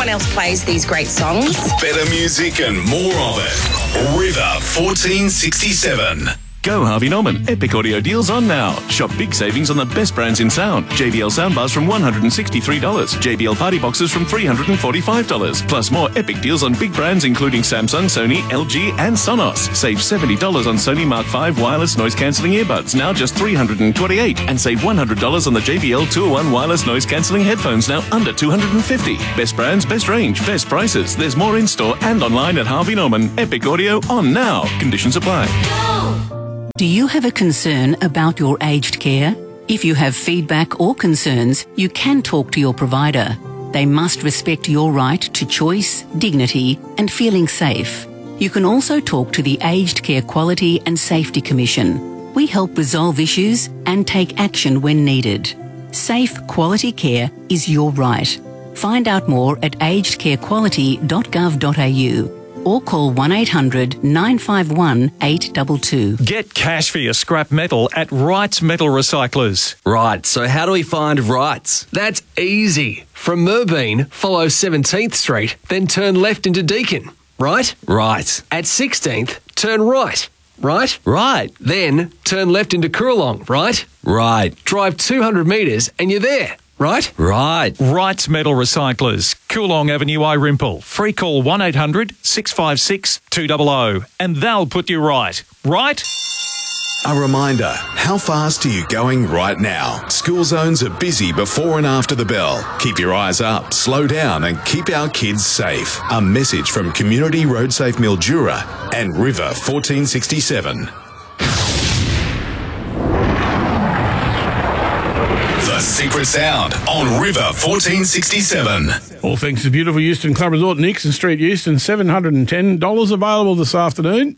one else plays these great songs. Better music and more of it. River 1467. Go Harvey Norman. Epic audio deals on now. Shop big savings on the best brands in sound. JBL soundbars from $163. JBL party boxes from $345. Plus more epic deals on big brands including Samsung, Sony, LG and Sonos. Save $70 on Sony Mark V wireless noise cancelling earbuds, now just $328. And save $100 on the JBL 201 wireless noise cancelling headphones, now under $250. Best brands, best range, best prices. There's more in store and online at Harvey Norman. Epic audio on now. Conditions apply. Do you have a concern about your aged care? If you have feedback or concerns, you can talk to your provider. They must respect your right to choice, dignity, and feeling safe. You can also talk to the Aged Care Quality and Safety Commission. We help resolve issues and take action when needed. Safe, quality care is your right. Find out more at agedcarequality.gov.au. or call 1800 951 822. Get cash for your scrap metal at Wrights Metal Recyclers. Right, so how do we find Wrights? That's easy. From Merbein, follow 17th Street, then turn left into Deakin. Right? Right. At 16th, turn right. Right? Right. Then turn left into Coorong. Right? Right. Drive 200 metres and you're there. Right? Right. Wrights Metal Recyclers, Coorong Avenue, Irimple. Free call 1800 656 200 and they'll put you right. Right? A reminder, how fast are you going right now? School zones are busy before and after the bell. Keep your eyes up, slow down and keep our kids safe. A message from Community Road Safe Mildura and River 1467. The Secret Sound on River 1467. All thanks to beautiful Euston Club Resort, Nixon Street, Euston, $710 available this afternoon.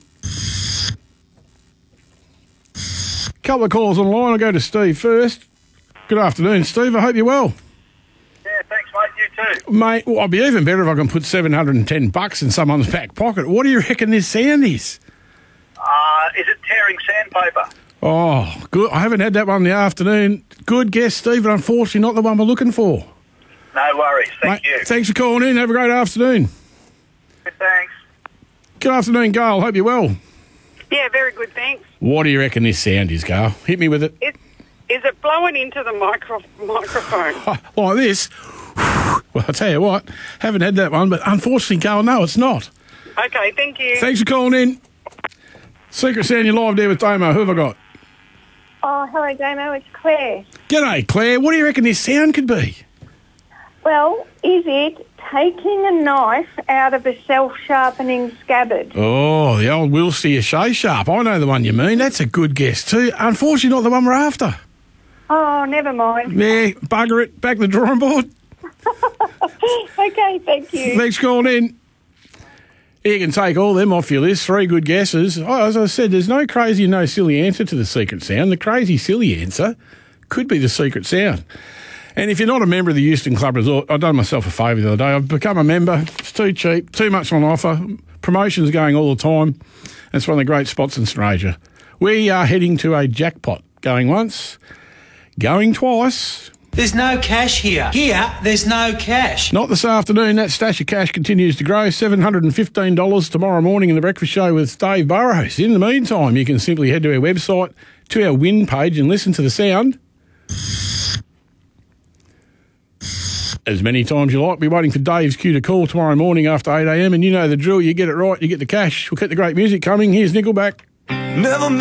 Couple of calls online. I'll go to Steve first. Good afternoon, Steve. I hope you're well. Yeah, thanks, mate. You too. Mate, well, I'd be even better if I can put $710 in someone's back pocket. What do you reckon this sound is? Is it tearing sandpaper? Oh, good. I haven't had that one in the afternoon. Good guess, Steve, but unfortunately not the one we're looking for. No worries. Thank you. Thanks for calling in. Have a great afternoon. Good, thanks. Good afternoon, Gail. Hope you're well. Yeah, very good, thanks. What do you reckon this sound is, Gail? Hit me with it. Is it blowing into the microphone? Like this? Well, I'll tell you what, haven't had that one, but unfortunately, Gail, no, it's not. Okay, thank you. Thanks for calling in. Secret Sound, you're live there with Damo. Who have I got? Oh, hello, Damo. It's Claire. G'day, Claire. What do you reckon this sound could be? Well, is it taking a knife out of a self-sharpening scabbard? Oh, the old Wilsey Shea Sharp. I know the one you mean. That's a good guess too. Unfortunately, not the one we're after. Oh, never mind. Yeah, bugger it. Back to the drawing board. Okay, thank you. Thanks for calling in. You can take all them off your list. 3 good guesses. Oh, as I said, there's no crazy, no silly answer to the secret sound. The crazy, silly answer could be the secret sound. And if you're not a member of the Euston Club Resort, I've done myself a favour the other day. I've become a member. It's too cheap, too much on offer. Promotions going all the time. It's one of the great spots in St. Asia. We are heading to a jackpot. Going once, going twice. There's no cash here. Here, there's no cash. Not this afternoon. That stash of cash continues to grow. $715 tomorrow morning in the breakfast show with Dave Burrows. In the meantime, you can simply head to our website, to our win page and listen to the sound as many times you like. Be waiting for Dave's cue to call tomorrow morning after 8 a.m. and you know the drill. You get it right, you get the cash. We'll keep the great music coming. Here's Nickelback. Never